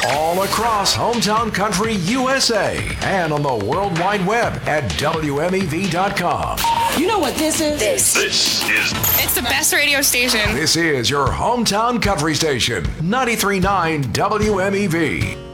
all across Hometown Country, USA, and on the World Wide Web at WMEV.com. You know what this is? This is... It's the best radio station. This is your Hometown Country Station, 93.9 WMEV.